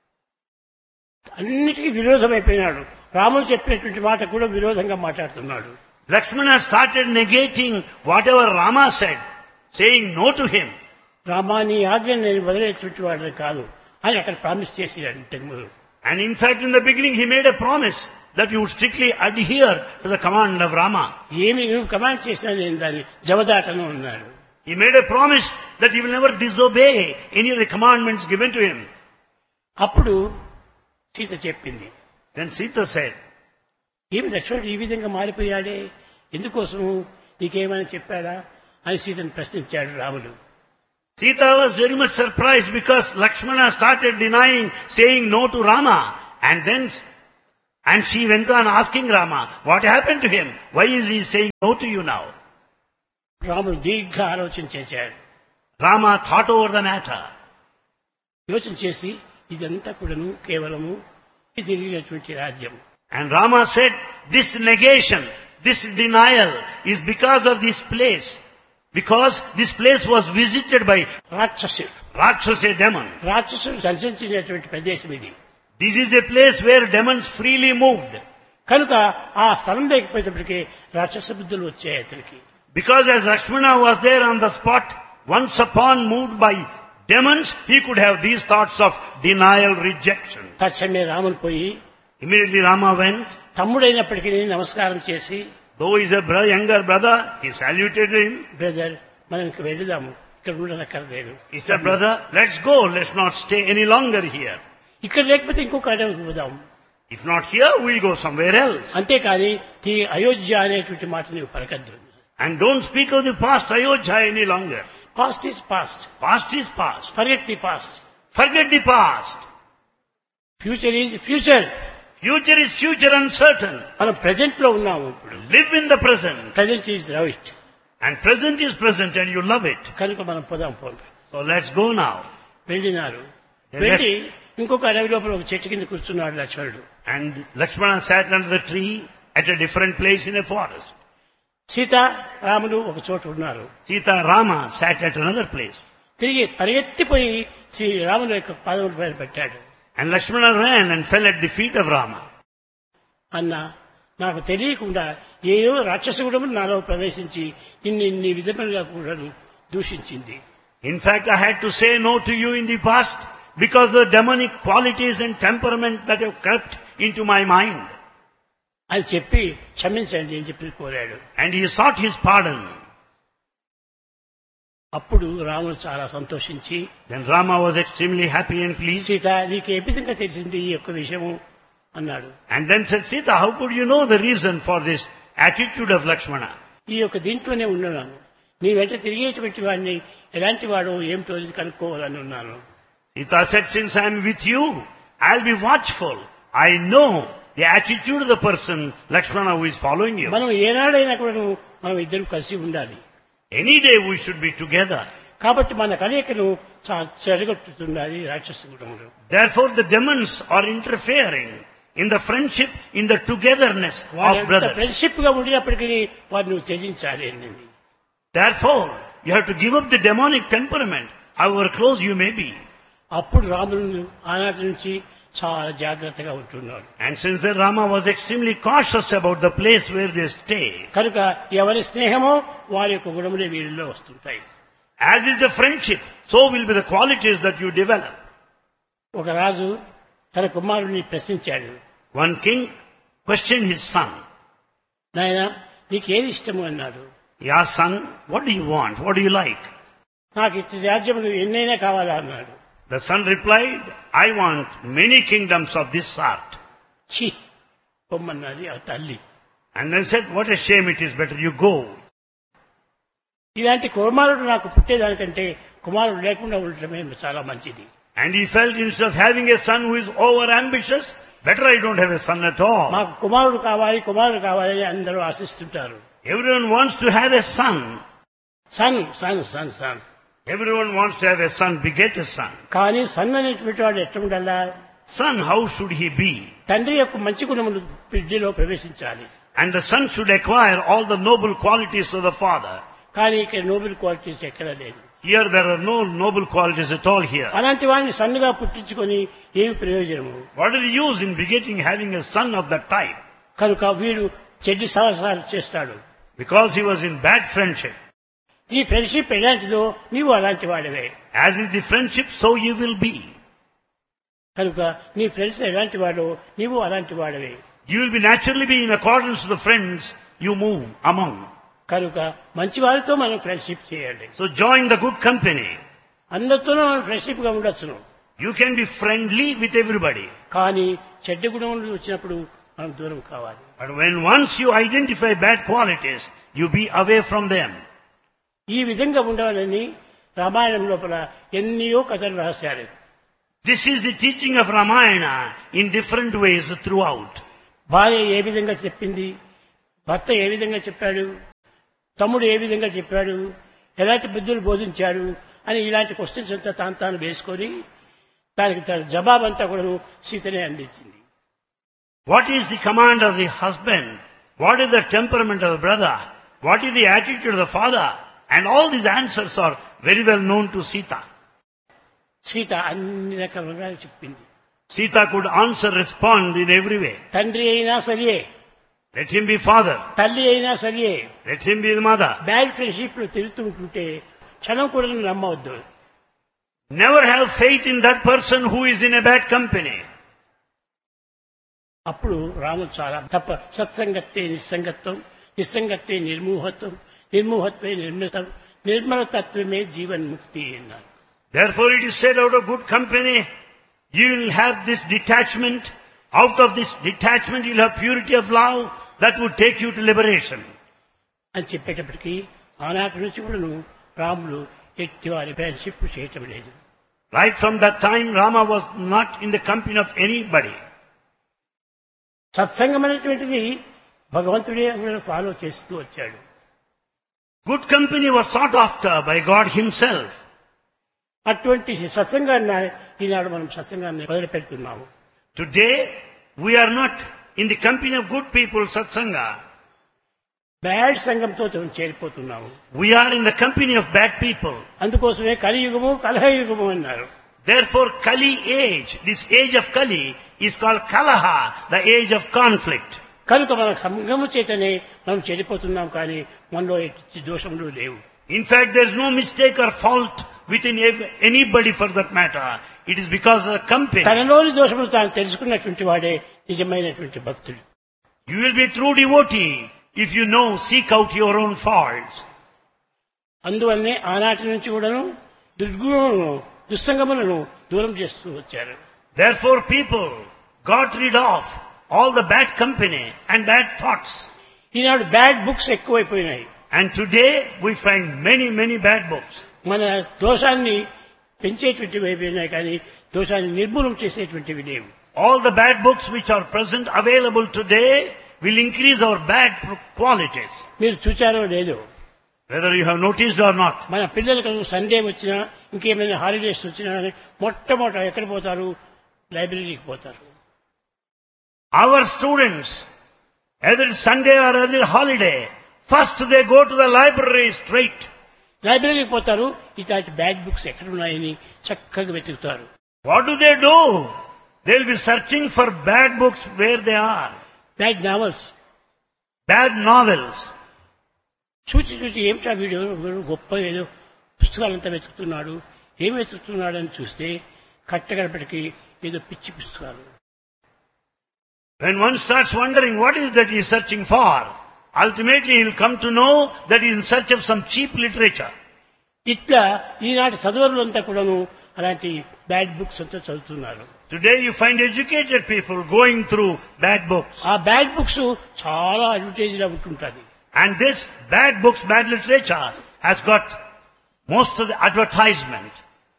అన్నిటికీ విరోధమైపోయినాడు. రాముడు చెప్పినటువంటి మాట కూడా విరోధంగా మాట్లాడుతున్నాడు. Lakshmana started negating whatever Rama said, saying no to him. Rama నీ ఆజ్ఞను నేను వదిలేటువంటి వాడిని కాదు అని అక్కడ ప్రామిస్ చేసినాడు ఇంతకు ముందు. And in fact in the beginning he made a promise that you would strictly adhere to the command of Rama. ఏమి నువ్వు కమాండ్ చేసినా నేను దాన్ని జవదాటను అన్నాడు. He made a promise that he will never disobey any of the commandments given to him. అప్పుడు సీత చెప్పింది, Then Sita said, ఏమి లక్ష్మణుడు ఈ విధంగా మారిపోయాడే, ఎందుకోసము, నీకేమైనా చెప్పాడా అని సీతను ప్రశ్నించాడు రాముడు. Sita was very much surprised because Lakshmana started denying, saying no to Rama. And then, and she went on asking Rama, what happened to him? Why is he saying no to you now? రాముడు దీర్ఘ ఆలోచన చేశాడు. Rama thought over the matter. యోచన చేసి ఇదంతా కూడాను కేవలము ఇది తిరిగినటువంటి రాజ్యం. And Rama said, this negation, this denial is because of this place. Because this place was visited by రాక్షసుడు Rakshasa demon. రాక్షసుడు సంచరించినటువంటి ప్రదేశం ఇది. This is a place where demons freely moved. కనుక ఆ స్థలం లేకపోయేటప్పటికీ రాక్షస బుద్ధులు వచ్చాయి అతనికి. Because as Lakshmana was there on the spot, once upon moved by demons, he could have these thoughts of denial, rejection. తక్షణమే రాముడు పోయి Immediately Rama went. తమ్ముడైనప్పటికీ నమస్కారం చేసి, Though he is a bro- younger brother, he saluted him. Brother మనం ఇంక వెళదాము, ఇక్కడ ఉండనక్కర్లేదు. He said, brother, let's go. Let's not stay any longer here. ఇక్కడ లేకపోతే ఇంకొక అడవికి పోదాం. If not here, we'll go somewhere else. అంతేకాని ఈ అయోధ్య అనేటువంటి మాట నీవు పలకద్దు. And don't speak of the past Ayodhya any longer. Past is past, Past is past. Forget the past. Forget the past. Future is future. Future is future uncertain. మనం present లో ఉన్నాము ఇప్పుడు. Live in the present. Present is right. And present is present and you love it. కనుక మనం పోదాం పోండి. So let's go now. వెళ్ళినారు. They వెళ్ళి ఇంకొక అడవి లోపల ఒక చెట్టు కింద కూర్చున్నాడు లక్ష్మణుడు. And Lakshmana sat under the tree at a different place in a forest. Sita రాముడు ఒక చోట ఉన్నారు. Sita Rama sat at another place. తిరిగి పరిగెత్తిపోయి శ్రీ రాముని యొక్క పాదముల పైన పెట్టాడు. And Lakshmana ran and fell at the feet of Rama. అన్న నాకు తెలియకుండా ఏదో రాక్షసుడు నాలో ప్రవేశించి ఇన్ని ఇన్ని విధములుగా కూడా దూషించింది. In fact, I had to say no to you in the past because the demonic qualities and temperament that have crept into my mind. అని చెప్పి క్షమించండి అని చెప్పి కోరాడు. And he sought his pardon. అప్పుడు రాముడు చాలా సంతోషించి, Then Rama was extremely happy and pleased. Sita నీకు ఏ విధంగా తెలిసింది ఈ యొక్క విషయము అన్నాడు. And then said, Sita, how could you know the reason for this attitude of Lakshmana? ఈ యొక్క దీంట్లోనే ఉన్నాను, నీ వెంట తిరిగేటువంటి వాడిని ఎలాంటి వాడో ఏమిటో కనుక్కోవాలని ఉన్నాను. Sita said, since I am with you, I'll be watchful. I know the attitude of the person, Lakshmana, who is following you. మనం ఏనాడైనా కూడా మనం ఇద్దరు కలిసి ఉండాలి. Any day we should be together. కాబట్టి మన కలయికను చా- చెడగొట్టుతున్నది రాక్షస గుణములు. Therefore the demons are interfering in the friendship, in the togetherness of brothers. Friendship గా ఉండినప్పటికీ వారిని నువ్వు త్యజించాలి అన్నది. Therefore, you have to give up the demonic temperament, however close you may be. అప్పుడు రాముడు ఆనాటి నుంచి చాలా జాగ్రత్తగా ఉంటున్నాడు. And since then Rama was extremely cautious about the place where they stay. కనుక ఎవరి స్నేహమో వారి యొక్క గుణములే వీరిలో వస్తుంటాయి. As is the friendship, so will be the qualities that you develop. ఒక రాజు తన కుమారుడిని ప్రశ్నించాడు. One king questioned his son. నాయన నీకేది ఇష్టము అన్నాడు. He asked, son, what do you want? What do you like? నాకు ఇట్టి రాజ్యములు ఎన్నైనా కావాలా అన్నాడు. The son replied, I want many kingdoms of this sort. ఛీ పొమ్మన్నది ఆ తల్లి. And then said, what a shame it is, better you go. ఇలాంటి కుమారుడు నాకు పుట్టేదానికంటే కుమారుడు లేకుండా ఉండటమే చాలా మంచిది. And he felt instead of having a son who is over ambitious, better I don't have a son at all. మాకు కుమారుడు కావాలి కుమారుడు కావాలి అని అందరూ ఆశిస్తుంటారు. Everyone wants to have a son. Sun sun sun sun Everyone wants to have a son, beget a son. కానీ sun అనేటువంటి వాడు ఎట్లా ఉండాలా? Son, how should he be? తండ్రి యొక్క మంచి గుణములు బిడ్డలో ప్రవేశించాలి. And the son should acquire all the noble qualities of the father. కానీ ఇక్కడ నోబెల్ క్వాలిటీస్ ఎక్కడా లేదు. Here there are no noble qualities at all here. అలాంటి వాడిని సన్నుగా పుట్టించుకొని ఏమి ప్రయోజనము? What is the use in begetting having a son of that type? కనుక వీడు చెడ్డి సహసాలు చేస్తాడు. Because he was in bad friendship. నీ ఫ్రెండ్షిప్ ఎలాంటిదో నీవు అలాంటి వాడివే. As is the friendship, so you will be. కనుక నీ ఫ్రెండ్స్ ఎలాంటి వాడో నీవు అలాంటి వాడివే. You will be naturally be in accordance with the friends you move among. కనుక మంచి వారితో మనం ఫ్రెండ్షిప్ చేయాలి. So join the good company. అందరితోనూ మనం ఫ్రెండ్షిప్ గా ఉండొచ్చును. You can be friendly with everybody. కానీ చెడ్డ గుణములు వచ్చినప్పుడు మనం దూరం కావాలి. But when once you identify bad qualities, you be away from them. ఈ విధంగా ఉండాలని రామాయణం లోపల ఎన్నో కథలు రాశారు. This is the teaching of Ramayana in different ways throughout. భార్య ఏ విధంగా చెప్పింది, భర్త ఏ విధంగా చెప్పాడు, తమ్ముడు ఏ విధంగా చెప్పాడు, ఎలాంటి బుద్ధులు బోధించాడు అని ఇలాంటి క్వశ్చన్స్ అంతా తాను తాను వేసుకొని దానికి తన జవాబంతా కూడా సీతనే అందించింది. What is the command of the husband? What is the temperament of the brother? What is the attitude of the father? And all these answers are very well known to Sita. Sita అన్ని రకాలుగా చెప్పింది. Sita could answer, respond in every way. తండ్రి అయినా సరియే, Let him be father. తల్లి అయినా సరియే, Let him be the mother. Bad friendship లో తిరుగుతుంటుంటే క్షణం కూడా నమ్మవద్దు. Never have faith in that person who is in a bad company. అప్పుడు రాముడు చాలా తప్ప సత్సంగత్తే నిస్సంగత్వం, నిస్సంగత్తే నిర్మూహత్వం, నిర్మూహత్వే నిర్మలతం, నిర్మల తత్వమే జీవన్ముక్తి అన్నారు. Therefore it is said, out of good company, you will have this detachment. Out of this detachment you will have purity of love that would take you to liberation. అని చెప్పేటప్పటికీ ఆనాటి నుంచి కూడా రాముడు ఎట్టి వారి ఫ్రెండ్షిప్ చేయటం లేదు. Right from that time Rama was not in the company of anybody. సత్సంగం అనేటువంటిది భగవంతుడే ఫాలో చేస్తూ వచ్చాడు. Good company was sought after by God himself. అటువంటి సత్సంగాన్ని ఈనాడు మనం సత్సంగాన్ని మొదలుపెడుతున్నాము. Today we are not in the company of good people, satsanga. Bad సంఘంతో చేరిపోతున్నాము. We are in the company of bad people. అందుకోసమే కలియుగము కలహయుగము అన్నారు. Therefore Kali age, this age of Kali is called Kalaha, the age of conflict. కనుక మన సంఘము చేతనే మనం చెడిపోతున్నాం కానీ మనలో ఎట్టి దోషములు లేవు. In fact, there is no mistake or fault within ev- anybody for that matter. It is because of the company. తనలోని దోషములు తాను తెలుసుకున్నటువంటి వాడే నిజమైనటువంటి భక్తుడు. You will be a true devotee if you know, seek out your own faults. అందువల్లనే ఆనాటి నుంచి కూడాను దుర్గుణములను దుస్సంగములను దూరం చేస్తూ వచ్చారు. Therefore people got rid of all the bad company and bad thoughts. Eenadu bad books ఎక్కువైపోయినాయి. And today we find many, many bad books. మన దోషాన్ని పెంచేటువంటివి అయిపోయినాయి కానీ దోషాన్ని నిర్మూలన చేసేటువంటివి లేవు. All the bad books which are present available today will increase our bad qualities. మీరు చూచారో లేదో, whether you have noticed or not. మన పిల్లలకు సండే వచ్చినా ఇంకేమైనా హాలిడేస్ వచ్చినా మొట్టమొదట ఎక్కడ పోతారు? లైబ్రరీకి పోతారు. Our students, either it's Sunday or other holiday, first they go to the library straight. లైబ్రరీకి పోతారు. ఇట్లాంటి బ్యాడ్ బుక్స్ ఎక్కడ ఉన్నాయని చక్కగా వెతుకుతారు. What do they do? They'll be searching for bad books where they are. Bad novels Bad novels. చూచి చూచి ఏమిటా వీడియో గొప్ప ఏదో పుస్తకాలంతా వెతుకుతున్నాడు, ఏం వెతుకుతున్నాడు అని చూస్తే కట్టగడపటికి ఏదో పిచ్చి పుస్తకాలు. When one starts wondering what is that he is searching for, ultimately he will come to know that he is in search of some cheap literature. ఇట్లా ఈనాటి చదువులంతా కూడాను అలాంటి బ్యాడ్ బుక్స్ అంతా చదువుతున్నారు. Today you find educated people going through bad books. ఆ bad books చాలా advertise గా ఉంటుంటది. And this bad books, bad literature has got most of the advertisement.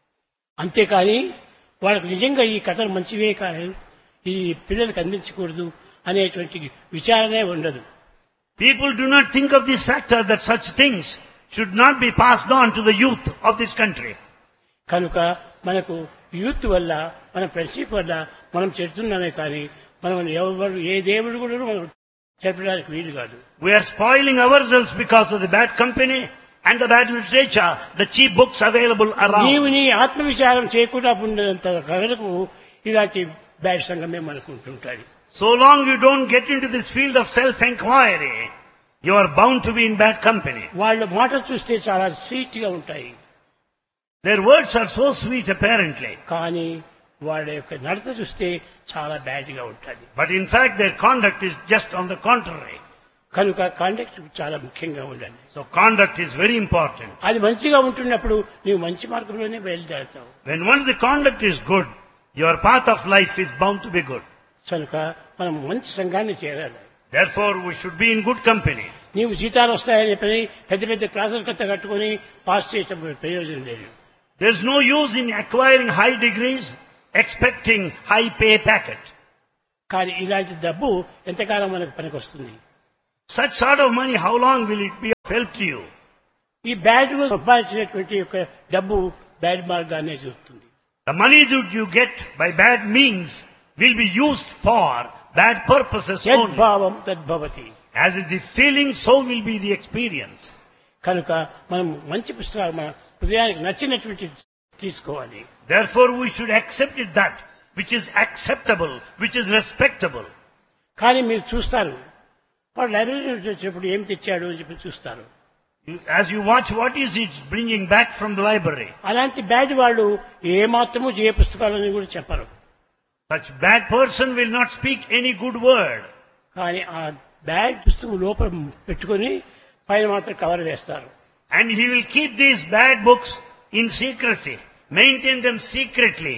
అంతేకాని వాళ్ళకి నిజంగా ఈ కథలు మంచివే కానీ ఈ పిల్లలకు అందించకూడదు అనేటువంటి విచారణే ఉండదు. People do not think of this factor that such things should not be passed on to the youth of this country. కనుక మనకు యూత్ వల్ల మన ఫ్రెండ్షిప్ వల్ల మనం చెడుతున్నామే కానీ మనం ఎవరు ఏ దేవుడు కూడా మనం చెప్పడానికి వీలు కాదు. We are spoiling ourselves because of the bad company and the bad literature, the cheap books available around. నీవు నీ ఆత్మ విచారం చేయకుండా ఉండేంత వరకు ఇలాంటి బ్యాడ్ సంఘమే మనకు ఉంటుంటాయి. So long you don't get into this field of self-inquiry, you are bound to be in bad company. వాళ్ళ మాటలు చూస్తే చాలా స్వీట్ గా ఉంటాయి. Their words are so sweet apparently. కానీ వాళ్ళ యొక్క నడత చూస్తే చాలా బ్యాడ్ గా ఉంటుంది. But in fact their conduct is just on the contrary. కనుక కాండక్ట్ చాలా ముఖ్యంగా ఉండాలి. So conduct is very important. అది మంచిగా ఉంటున్నప్పుడు నీవు మంచి మార్గంలోనే బయలుదేరుతావు. When once the conduct is good, your path of life is bound to be good. కనుక మనం మంచి సంఘాన్ని చేరాలి. Therefore we should be in good company. నీవు జీతాలు వస్తాయని చెప్పి పెద్ద పెద్ద క్లాసులు కట్ట కట్టుకుని పాస్ చేయటం ప్రయోజనం లేదు. There is no use in acquiring high degrees, expecting high pay packet. కానీ ఇలాంటి డబ్బు ఎంతకాలం మనకు పనికొస్తుంది? Such sort of money, how long will it be of help to you? ఈ బ్యాడ్ సంపాదించినటువంటి యొక్క డబ్బు బ్యాడ్ మార్గాన్ని చూస్తుంది. The money that you get by bad means will be used for bad purposes only. యద్భావం తద్భవతి. As is the feeling, so will be the experience. కనుక మనం మంచి పుస్తకాలు మన హృదయానికి నచ్చినటువంటి తీసుకోవాలి. Therefore we should accept it that which is acceptable, which is respectable. కానీ మీరు చూస్తారు వాడు లైబ్రరీ నుంచి వచ్చినప్పుడు ఏం తెచ్చాడు అని చెప్పి చూస్తారు. You- As you watch what is it bringing back from the library. అలాంటి బ్యాడ్ వాళ్ళు ఏ మాత్రము ఏ పుస్తకాలని కూడా చెప్పరు. Such bad person will not speak any good word. కానీ ఆ బ్యాడ్ పుస్తకం లోపల పెట్టుకొని పైన మాత్రం కవర్ వేస్తారు. And he will keep these bad books in secrecy, maintain them secretly.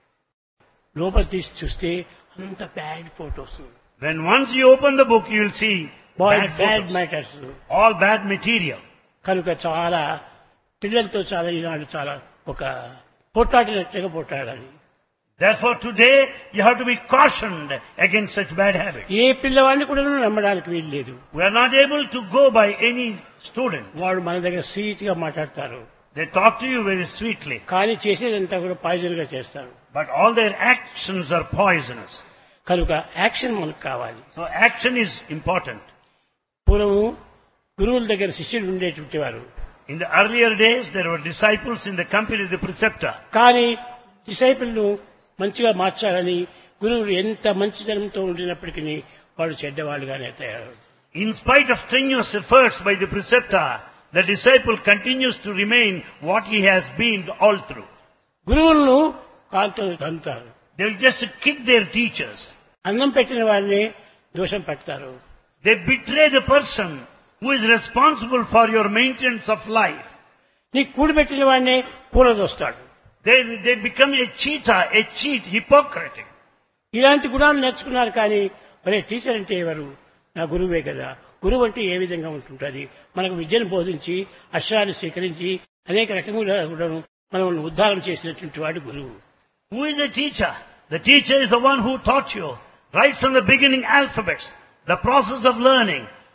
లోపల తీసి చూస్తే అంత bad photos, When once you open the book, you will see bad bad photos, matters. all bad material. కనుక చాలా పిల్లలతో చాలా ఈనాడు చాలా ఒక పోట్లాడినట్టుగా పోట్లాడాలి. Therefore today you have to be cautioned against such bad habits. ఏ పిల్లవాడిని కూడా నమ్మడానికి వీలు లేదు. We are not able to go by any student. వాడు మన దగ్గర స్వీట్ గా మాట్లాడతారు They talk to you very sweetly, కానీ చేసేదంతా కూడా పాయిజన్ గా చేస్తారు. but all their actions are poisonous. కనుక యాక్షన్ మనకు కావాలి. So action is important. పూర్వము గురువుల దగ్గర శిష్యులు ఉండేటువంటి వారు, In the earlier days there were disciples in the company of the preceptor. కానీ డిసైపుల్ను మంచిగా మార్చాలని గురువులు ఎంత మంచితనంతో ఉండినప్పటికీ వాడు చెడ్డవాళ్ళుగానే తయారు. In spite of strenuous efforts by the preceptor, the disciple continues to remain what he has been all through. గురువులను కాలుతో తంతారు. They will just kick their teachers. అన్నం పెట్టిన వారిని దోషం పెడతారు. They betray the person who is responsible for your maintenance of life. నీ కూడి పెట్టిన వాడిని కూలదోస్తాడు. They, they become a cheater, a cheat, hypocrite. ఇలాంటి గుణాలు నేర్చుకున్నారు. కానీ మరే టీచర్ అంటే ఎవరు? నా గురువే కదా. గురువు అంటే ఏ విధంగా ఉంటుంటుంది? మనకు విద్యను బోధించి అక్షరాన్ని స్వీకరించి అనేక రకములుగా మనం ఉద్ధారం చేసినటువంటి వాడు గురువు. Who is a teacher? The teacher is the one who taught you right from the beginning alphabets, the process of learning,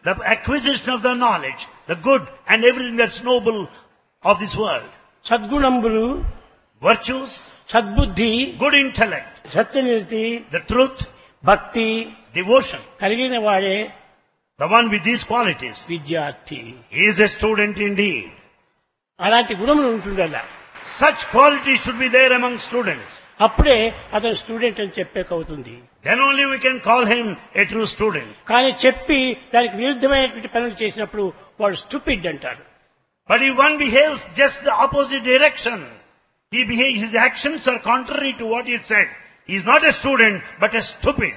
the acquisition of the knowledge, the good and everything that's noble of this world. సద్గుణంబులు, Virtues, సద్బుద్ధి, good intellect, సత్యనిరతి, the truth, భక్తి devotion. కలిగిన వాడే The one with these qualities, విద్యార్థి. he is a student indeed. అలాంటి గుణములు ఉంటుండాల. Such qualities should be there among students. అప్పుడే అతను student అని చెప్పేకవుతుంది. Then only we can call him a true student. కానీ చెప్పి దానికి విరుద్ధమైనటువంటి పనులు చేసినప్పుడు వాడు స్టూపిడ్ అంటాడు. But if one behaves just the opposite direction, he behave, his actions are contrary to what he said. He is not a student, but a stupid.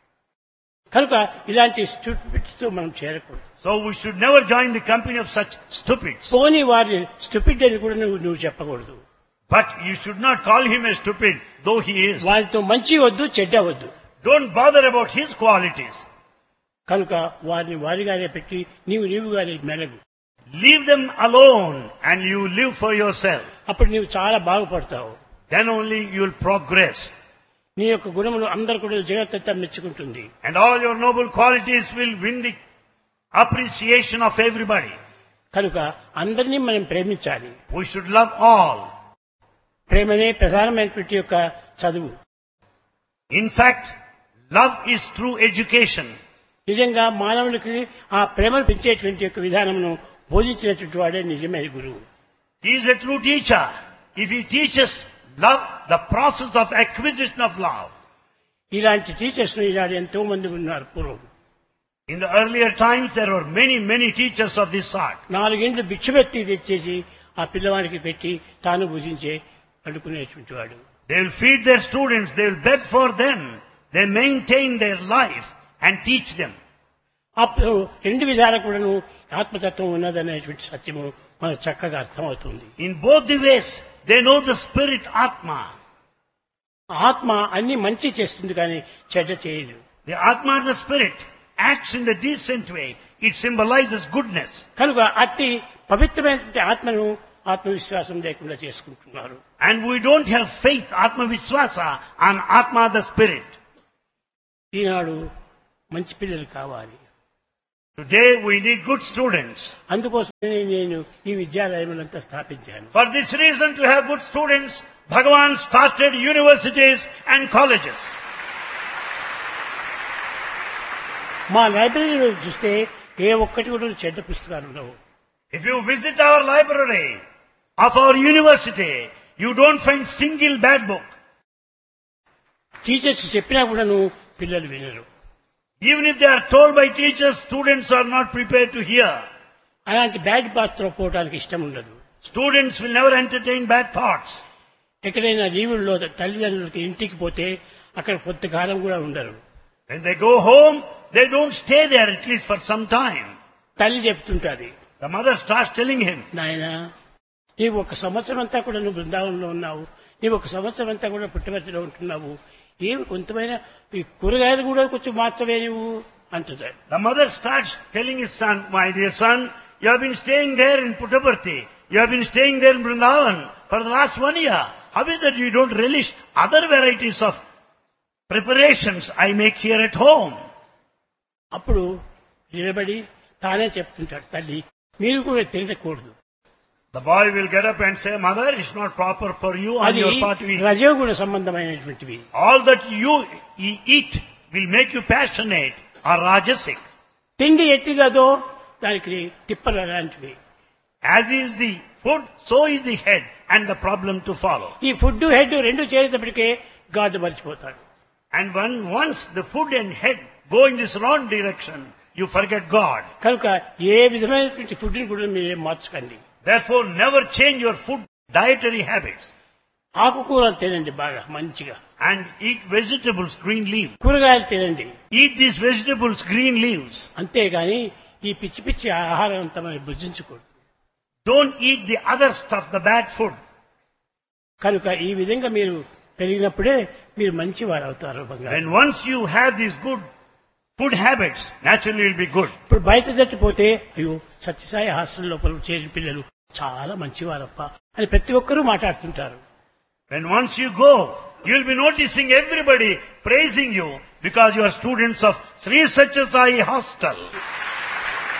కనుక ఇలాంటి stupids తో మనం చేరకూడదు. So we should never join the company of such stupids. పోనీ వారిని stupid అని కూడా నువ్వు నువ్వు చెప్పకూడదు. But you should not call him a stupid, though he is. వారితో మంచి వద్దు, చెడ్డ వద్దు. Don't bother about his qualities. కనుక వారిని వారిగానే పెట్టి నీవు నీవుగానే మెలగు. Leave them alone and you live for yourself. అప్పుడు నీవు చాలా బాగుపడతావు. Then only you will progress. నీ యొక్క గుణములు అందరూ కూడా జగత్తంతా మెచ్చుకుంటుంది. And all your noble qualities will win the appreciation of everybody. కనుక అందరినీ మనం ప్రేమించాలి. We should love all. ప్రేమనే ప్రధానమైనటువంటి యొక్క చదువు. In fact, love is true education. నిజంగా మానవులకి ఆ ప్రేమను పెంచేటువంటి యొక్క విధానమును బోధించినటువంటి వాడే నిజమైన గురువు. He is a true teacher. If he teaches love, the process of acquisition of love. ఇలాంటి టీచర్స్ ఈనాడు ఎంతో మంది ఉన్నారు పూర్వం. In the earlier times, there were many, many teachers of this sort. నాలుగేండ్లు భిక్షపెట్టి తెచ్చేసి ఆ పిల్లవానికి పెట్టి తాను భుజించే అడుకునేటువంటి వాడు. They will feed their students, they will beg for them, they maintain their life and teach them. అప్పుడు రెండు విధాలు కూడాను ఆత్మతత్వం ఉన్నదనేటువంటి సత్యము మనకు చక్కగా అర్థమవుతుంది. In both the ways, they know the spirit Atma. ఆత్మ అన్ని మంచి చేస్తుంది కానీ చెడ్డ చేయదు. The Atma, the spirit, acts in the decent way. It symbolizes goodness. కనుక అట్టి పవిత్రమైనటువంటి ఆత్మను ఆత్మవిశ్వాసం లేకుండా చేసుకుంటున్నారు. And we don't have faith, Atma Viswasa, on Atma, the spirit. ఈనాడు మంచి పిల్లలు కావాలి. Today we need good students. అందుకోసమే నేను ఈ విద్యాలయములంతా స్థాపించాను. For this reason, to have good students, Bhagavan started universities and colleges. మా లైబ్రరీలో చూస్తే ఏ ఒక్కటి కూడా చెడ్డ పుస్తకాలు ఉండవు. If you visit our library of our university, you don't find single bad book. Teachers చెప్పినా కూడాను పిల్లలు వినరు. Even if they are told by teachers, students are not prepared to hear. అలాంటి బ్యాడ్ పాత్ర పోవడానికి ఇష్టం ఉండదు. Students will never entertain bad thoughts. ఎక్కడైనా లీవుల్లో తల్లిదండ్రులకి ఇంటికి పోతే అక్కడ కొంతకాలం కూడా ఉండరు. When they go home, they don't stay there at least for some time. తల్లి చెప్తుంటాది, The mother starts telling him, నాయనా నీవు ఒక సంవత్సరం అంతా కూడా నువ్వు బృందావనంలో ఉన్నావు, నీవు ఒక సంవత్సరం అంతా కూడా పుట్టపర్తిలో ఉంటున్నావు, ఏమి కొంతమైన ఈ కూరగాయలు కూడా కొంచెం మార్చవే నువ్వు అంటున్నాడు. the mother starts telling his son, my dear son, you have been staying there in Puttaparthi, you have been staying there in Vrindavan for the last one year. How is that you don't relish other varieties of preparations I make here at home? అప్పుడు నిలబడి తానే చెప్తుంటాడు, తల్లి మీరు కూడా తినకూడదు. The boy will get up and say, mother, it's not proper for you on అది your part to eat. రజోగుణ సంబంధమైనటువంటివి. All that you eat will make you passionate or rajasic. తిండి ఎట్టిగదో దానికి తిప్పలు అలాంటివి. As is the food, so is the head and the problem to follow. ఈ food head రెండు చేరేటప్పటికే God మర్చిపోతాడు. And when once the food and head go in this wrong direction, you forget God. కనుక ఏ విధమైనటువంటి food ని కూడా మీరేం మార్చకండి. Therefore, never change your food dietary habits. ఆకుకూరలు తినండి బాగా మంచిగా. And eat vegetables, green leaves. కూరగాయలు తినండి. Eat these vegetables, green leaves. అంతేగాని ఈ పిచ్చి పిచ్చి ఆహారం అంతా మనం భుజించకూడదు. Don't eat the other stuff, the bad food. కనుక ఈ విధంగా మీరు పెరిగినప్పుడే మీరు మంచి వారు అవుతారు. When once you have these good food habits, naturally you'll be good. ఇప్పుడు బయట తట్టిపోతే అయ్యో సత్యసాయి హాస్టల్ లోపల చేరిన పిల్లలు చాలా మంచివారప్ప అని ప్రతి ఒక్కరూ మాట్లాడుతుంటారు. When once you go, you'll be noticing everybody praising you because you are students of Sri Satya Sai Hostel.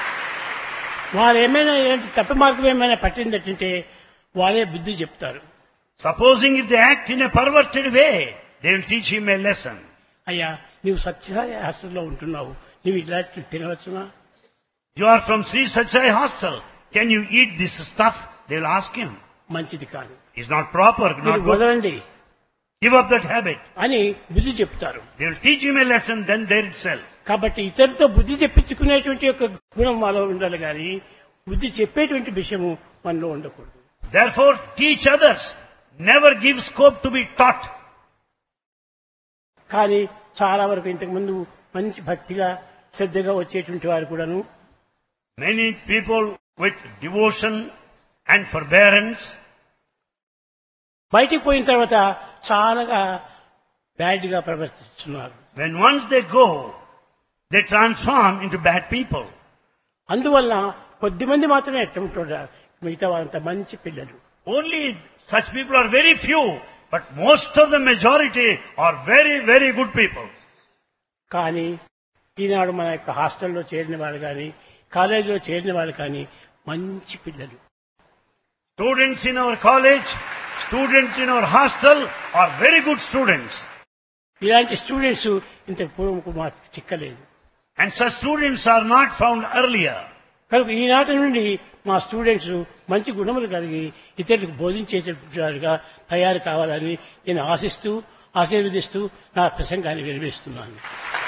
వారు ఏమైనా ఇలాంటి తప్పు మార్గం ఏమైనా పట్టిందంటే వాళ్ళే బుద్ధి చెప్తారు. Supposing if they act in a perverted way, they will teach him a lesson. అయ్యా నీవు సత్యసాయి హాస్టల్లో ఉంటున్నావు, నీవు ఇలాంటి తినవచ్చునా? You are from Sri Satyai hostel. Can you eat this stuff? They will ask him. మంచిది కాదు, It's not proper, మీరు not good. వదలండి Give up that habit. అని బుద్ధి చెప్తారు. They will teach him a lesson then there itself. కాబట్టి ఇతరులతో బుద్ధి చెప్పించుకునేటువంటి యొక్క గుణం మనలో ఉండాలి కానీ బుద్ధి చెప్పేటువంటి విషయము మనలో ఉండకూడదు. Therefore, teach others. Never give scope to be taught. కానీ చాలా వరకు ఇంతకు ముందు మంచి భక్తిగా శ్రద్ధగా వచ్చేటువంటి వారు కూడాను Many people with devotion and forbearance, బయటికి పోయిన తర్వాత చాలాగా బ్యాడ్ గా ప్రవర్తిస్తున్నారు. when once they go, they transform into bad people. అందువల్ల కొద్దిమంది మాత్రమే ఎట్టుంటారు, మిగతా వాళ్ళంతా మంచి పిల్లలు. Only such people are very few, but most of the majority are very, very good people. కానీ ఈనాడు మన యొక్క హాస్టల్లో చేరిన వాళ్ళు కానీ కాలేజీలో చేరిన వాళ్ళు కానీ మంచి పిల్లలు. Students in our college, students in our hostel are very good students. ఇలాంటి స్టూడెంట్స్ ఇంతకు పూర్వము మాకు చిక్కలేదు. And such students are not found earlier. కనుక ఈనాటి నుండి మా స్టూడెంట్స్ మంచి గుణములు కలిగి ఇతరులకు బోధించేటట్టుగా తయారు కావాలని నేను ఆశిస్తూ ఆశీర్వదిస్తూ నా ప్రసంగాన్ని విరమిస్తున్నాను.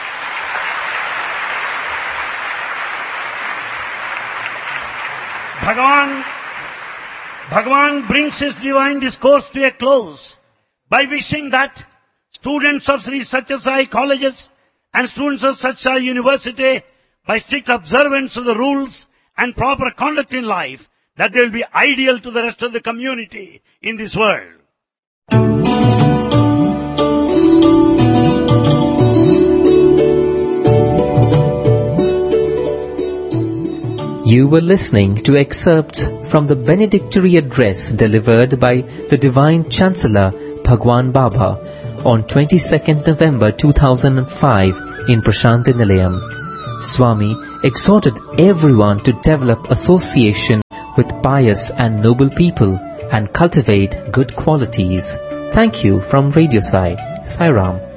Bhagavan, Bhagavan brings his divine discourse to a close by wishing that students of Sri Satya Sai colleges and students of Satya Sai University, by strict observance of the rules and proper conduct in life, that they will be ideal to the rest of the community in this world. You were listening to excerpts from the benedictory address delivered by the Divine Chancellor Bhagwan Baba on twenty-second November two thousand five in Prashanthi Nilayam. Swami exhorted everyone to develop association with pious and noble people and cultivate good qualities. Thank you from Radio Sai. Sai Ram.